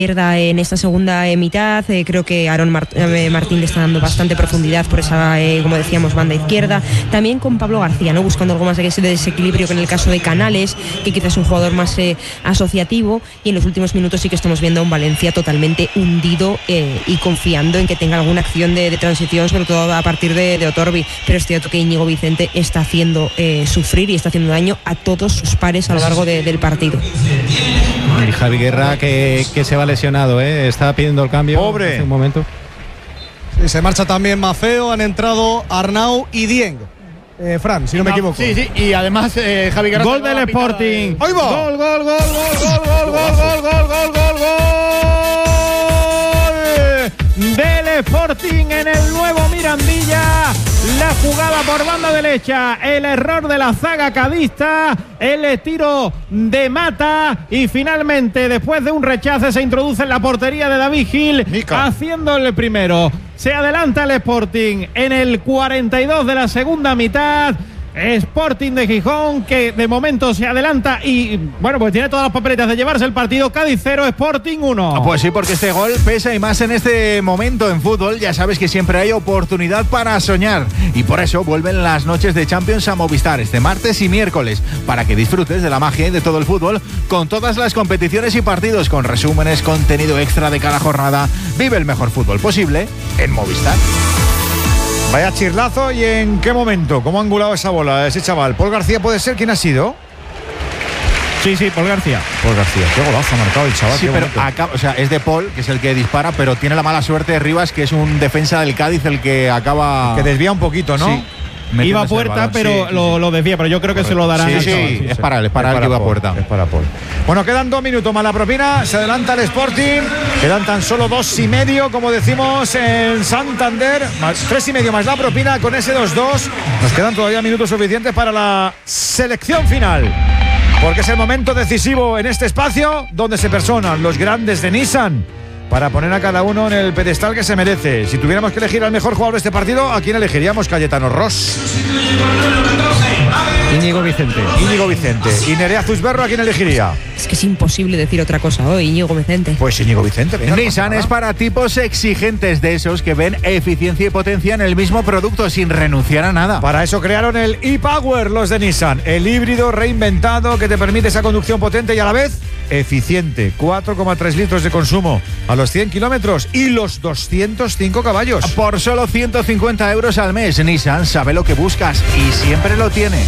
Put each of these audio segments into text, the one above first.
En esta segunda mitad, creo que Aaron Martín le está dando bastante profundidad por esa, como decíamos, banda izquierda. También con Pablo García, ¿no? Buscando algo más de desequilibrio que en el caso de Canales, que quizás es un jugador más asociativo. Y en los últimos minutos sí que estamos viendo a un Valencia totalmente hundido y confiando en que tenga alguna acción de transición, sobre todo a partir de Otorbi. Pero es cierto que Íñigo Vicente está haciendo sufrir y está haciendo daño a todos sus pares a lo largo del partido. Y Javi Guerra que se va lesionado, estaba pidiendo el cambio. Pobre. Hace un momento. Sí, se marcha también Mafeo, han entrado Arnau y Dieng. Fran, si no me equivoco. Sí, y además Javi Guerra. Gol del Sporting. ¡Ahí va! Gol. Del Sporting en el nuevo Mirandilla. La jugada por banda derecha, el error de la zaga cadista, el tiro de Mata y finalmente después de un rechace se introduce en la portería de David Gil, haciendo el primero. Se adelanta el Sporting en el 42 de la segunda mitad. Sporting de Gijón que de momento se adelanta y bueno, pues tiene todas las papeletas de llevarse el partido. Cádiz 0, Sporting 1. Pues sí, porque este gol pesa y más en este momento en fútbol. Ya sabes que siempre hay oportunidad para soñar y por eso vuelven las noches de Champions a Movistar este martes y miércoles para que disfrutes de la magia y de todo el fútbol con todas las competiciones y partidos, con resúmenes, contenido extra de cada jornada. Vive el mejor fútbol posible en Movistar. Vaya chirlazo, ¿y en qué momento? ¿Cómo ha angulado esa bola ese chaval? ¿Paul García puede ser? ¿Quién ha sido? Sí, Paul García. Paul García, qué golazo ha marcado el chaval. Sí, pero es de Paul, que es el que dispara, pero tiene la mala suerte de Rivas, que es un defensa del Cádiz, el que acaba... Que desvía un poquito, ¿no? Sí. Iba a puerta, pero lo desvía, pero yo creo que se lo darán. Sí, es para él que iba a puerta. Es para Paul. Bueno, quedan 2 minutos más la propina, se adelanta el Sporting, quedan tan solo 2,5, como decimos en Santander, 3,5 más la propina, con ese 2-2, nos quedan todavía minutos suficientes para la selección final, porque es el momento decisivo en este espacio, donde se personan los grandes de Nissan, para poner a cada uno en el pedestal que se merece. Si tuviéramos que elegir al mejor jugador de este partido, ¿a quién elegiríamos? Cayetano Ross. Íñigo Vicente. ¿Y Nerea Zuzberro a quién elegiría? Es que es imposible decir otra cosa hoy, Íñigo Vicente. Pues Íñigo Vicente. Venga, Nissan es para tipos exigentes, de esos que ven eficiencia y potencia en el mismo producto sin renunciar a nada. Para eso crearon el e-Power los de Nissan, el híbrido reinventado que te permite esa conducción potente y a la vez eficiente. 4,3 litros de consumo a los 100 kilómetros y los 205 caballos. Por solo 150 euros al mes, Nissan sabe lo que buscas y siempre lo tiene.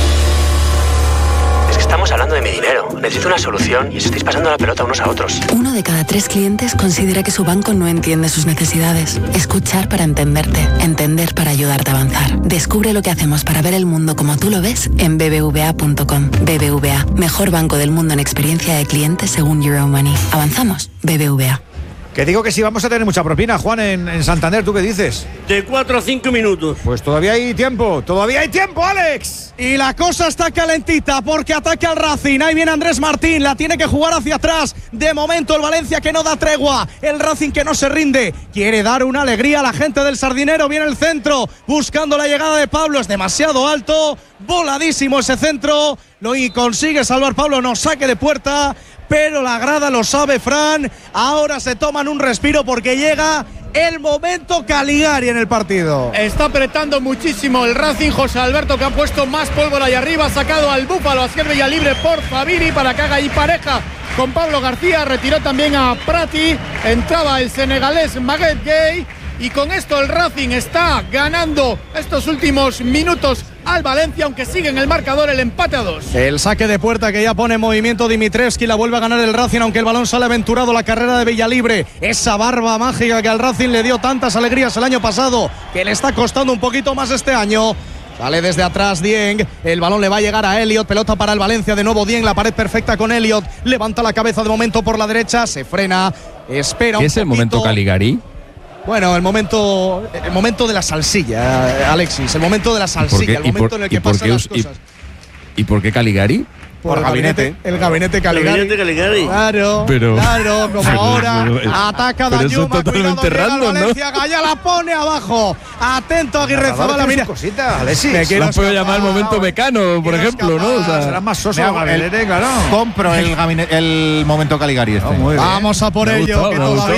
Estamos hablando de mi dinero. Necesito una solución y os estáis pasando la pelota unos a otros. 1 de cada 3 clientes considera que su banco no entiende sus necesidades. Escuchar para entenderte. Entender para ayudarte a avanzar. Descubre lo que hacemos para ver el mundo como tú lo ves en bbva.com. BBVA, mejor banco del mundo en experiencia de clientes según Euromoney. ¿Avanzamos? BBVA. Que digo que sí vamos a tener mucha propina, Juan, en Santander. ¿Tú qué dices? De 4 a 5 minutos. Pues todavía hay tiempo, Alex. Y la cosa está calentita porque ataca al Racing. Ahí viene Andrés Martín, la tiene que jugar hacia atrás. De momento el Valencia que no da tregua. El Racing que no se rinde. Quiere dar una alegría a la gente del Sardinero. Viene el centro buscando la llegada de Pablo. Es demasiado alto. Voladísimo ese centro. Y consigue salvar Pablo. No, saque de puerta. Pero la grada lo sabe, Fran. Ahora se toman un respiro porque llega el momento Caligari en el partido. Está apretando muchísimo el Racing. José Alberto, que ha puesto más pólvora ahí arriba, ha sacado al Búfalo a izquierda y a libre por Favini para que haga ahí pareja con Pablo García. Retiró también a Prati. Entraba el senegalés Maguette Gueye. Y con esto el Racing está ganando estos últimos minutos al Valencia, aunque sigue en el marcador el empate a 2. El saque de puerta que ya pone en movimiento Dimitrescu, la vuelve a ganar el Racing, aunque el balón sale aventurado. La carrera de Villalibre, esa barba mágica que al Racing le dio tantas alegrías el año pasado, que le está costando un poquito más este año. Sale desde atrás Dieng, el balón le va a llegar a Elliot, pelota para el Valencia, de nuevo Dieng, la pared perfecta con Elliot, levanta la cabeza de momento por la derecha, se frena, espera un poquito. ¿Es el momento Caligari? Bueno, el momento de la salsilla, Alexis, el momento de la salsilla, el momento en el que pasan las cosas. ¿Y por qué Caligari? Por el gabinete Caligari. Claro, como ahora. Ataca Danjuma, cuidado, llega Valencia, Gaya la pone abajo. Atento Aguirrezabala, mira. Cosita, Alexis. Me quiero Las puedo llamar momento Mecano, por ejemplo, ¿no? O sea, será más soso el gabinete, claro. Compro el momento Caligari este. Vamos a por ello, que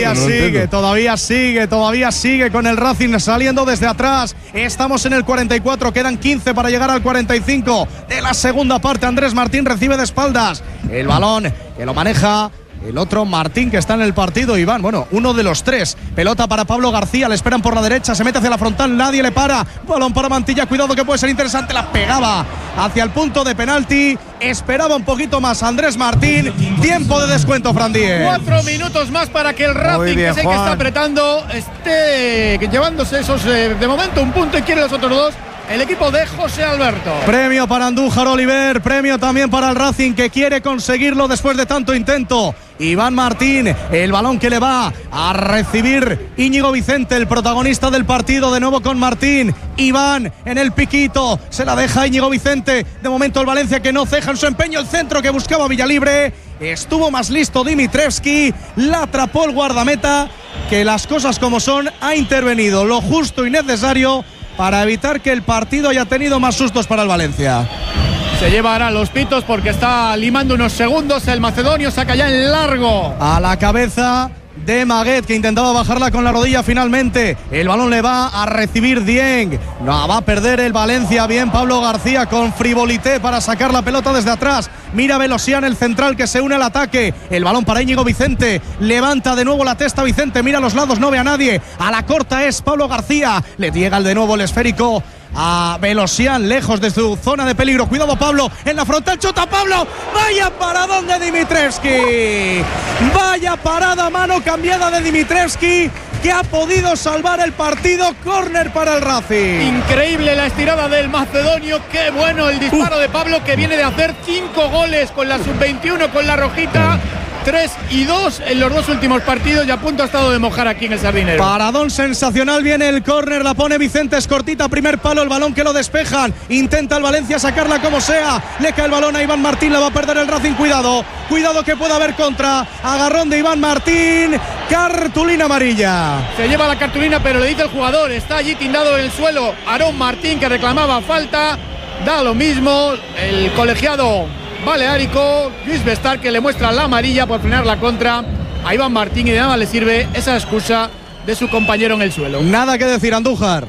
todavía sigue con el Racing saliendo desde atrás. Estamos en el 44, quedan 15 para llegar al 45 de la segunda parte. Andrés Martín recibe de espaldas el balón, que lo maneja el otro Martín, que está en el partido, Iván. Bueno, uno de los tres. Pelota para Pablo García, le esperan por la derecha, se mete hacia la frontal, nadie le para. Balón para Mantilla, cuidado que puede ser interesante, la pegaba hacia el punto de penalti. Esperaba un poquito más Andrés Martín. Tiempo de descuento, Fran Díez. 4 minutos más para que el Racing, que es el que está apretando, esté llevándose esos, de momento, un punto y quiere los otros dos. El equipo de José Alberto. Premio para Andújar Oliver, premio también para el Racing, que quiere conseguirlo después de tanto intento. Iván Martín, el balón que le va a recibir Íñigo Vicente, el protagonista del partido, de nuevo con Martín. Iván en el piquito, se la deja Íñigo Vicente. De momento el Valencia, que no ceja en su empeño, el centro que buscaba Villalibre. Estuvo más listo Dimitrevski, la atrapó el guardameta, que las cosas como son, ha intervenido lo justo y necesario para evitar que el partido haya tenido más sustos para el Valencia. Se lleva ahora los pitos porque está limando unos segundos. El macedonio saca ya en largo. A la cabeza de Maguet, que intentaba bajarla con la rodilla finalmente. El balón le va a recibir Dieng. No, va a perder el Valencia. Bien Pablo García con frivolité para sacar la pelota desde atrás. Mira Velosian, el central, que se une al ataque. El balón para Íñigo Vicente. Levanta de nuevo la testa Vicente. Mira a los lados, no ve a nadie. A la corta es Pablo García. Le llega de nuevo el esférico a Velosian, lejos de su zona de peligro. Cuidado Pablo, en la frontal, chuta Pablo. Vaya paradón de Dimitrevski. Vaya parada, mano cambiada de Dimitrevski, que ha podido salvar el partido. Córner para el Racing. Increíble la estirada del macedonio. Qué bueno el disparo de Pablo, que viene de hacer 5 goles con la sub-21, con la rojita. 3 y 2 en los dos últimos partidos, y a punto ha estado de mojar aquí en el Sardinero. Paradón sensacional, viene el córner, la pone Vicente, es cortita, primer palo, el balón que lo despejan. Intenta el Valencia sacarla como sea. Le cae el balón a Iván Martín, la va a perder el Racing. Cuidado que puede haber contra. Agarrón de Iván Martín, cartulina amarilla. Se lleva la cartulina, pero le dice el jugador, está allí tindado en el suelo Aarón Martín, que reclamaba falta. Da lo mismo el colegiado baleárico, Luis Bestar, que le muestra la amarilla por frenar la contra a Iván Martín, y de nada le sirve esa excusa de su compañero en el suelo. Nada que decir, Andújar.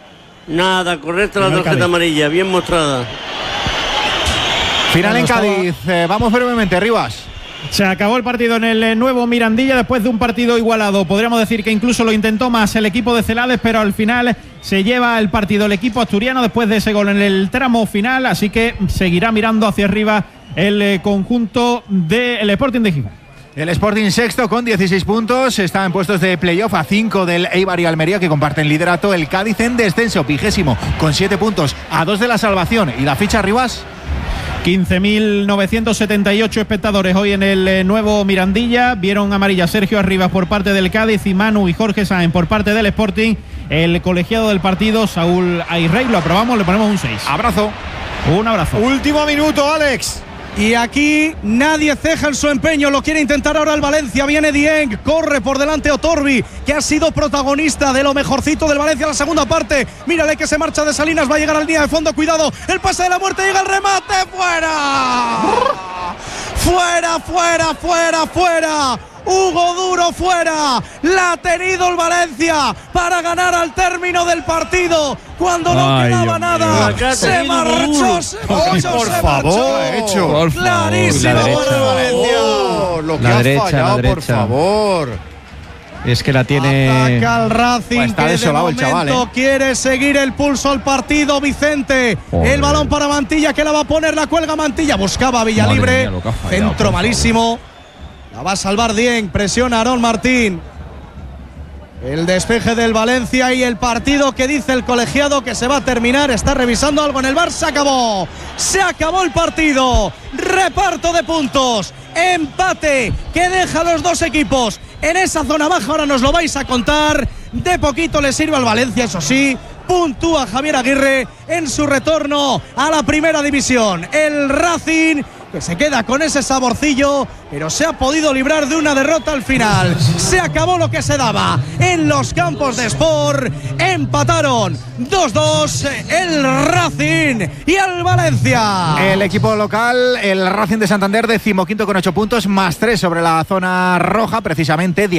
Nada, correcta la tarjeta amarilla, bien mostrada. Final en Cádiz, vamos brevemente, Rivas. Se acabó el partido en el nuevo Mirandilla después de un partido igualado. Podríamos decir que incluso lo intentó más el equipo de Celades, pero al final se lleva el partido el equipo asturiano después de ese gol en el tramo final, así que seguirá mirando hacia arriba el conjunto del Sporting de Gijón. El Sporting sexto con 16 puntos, está en puestos de playoff a 5 del Eibar y Almería, que comparten liderato. El Cádiz en descenso, 20º, con 7 puntos, a 2 de la salvación. ¿Y la ficha, Rivas? 15.978 espectadores hoy en el nuevo Mirandilla. Vieron amarilla Sergio Arribas por parte del Cádiz y Manu y Jorge Sáenz por parte del Sporting. El colegiado del partido, Saúl Ayrey, lo aprobamos, le ponemos un 6. Abrazo. Un abrazo. Último minuto, Alex. Y aquí nadie ceja en su empeño, lo quiere intentar ahora el Valencia. Viene Dieng, corre por delante Otorbi, que ha sido protagonista de lo mejorcito del Valencia en la segunda parte. Mírale que se marcha de Salinas, va a llegar al línea de fondo, cuidado, el pase de la muerte, llega el remate, fuera. Fuera. Hugo Duro fuera, la ha tenido el Valencia para ganar al término del partido, cuando no quedaba nada. Se marchó, por favor, hecho. Clarísimo para Valencia. Lo que ha fallado, por favor. Es que la tiene. Ataca al Racing, está que desolado de el chaval, quiere seguir el pulso al partido. Vicente, el balón para Mantilla, que la va a poner, la cuelga Mantilla, buscaba a Villalibre, centro malísimo. La va a salvar Dieng, presiona Aarón Martín. El despeje del Valencia y el partido que dice el colegiado que se va a terminar. Está revisando algo en el VAR. Se acabó el partido. Reparto de puntos, empate que deja a los dos equipos en esa zona baja. Ahora nos lo vais a contar. De poquito le sirve al Valencia, eso sí. Puntúa Javier Aguirre en su retorno a la primera división. El Racing, que se queda con ese saborcillo, pero se ha podido librar de una derrota al final. Se acabó lo que se daba en los campos de Sport. Empataron 2-2 el Racing y el Valencia. El equipo local, el Racing de Santander, 15º con 8 puntos, más 3 sobre la zona roja, precisamente.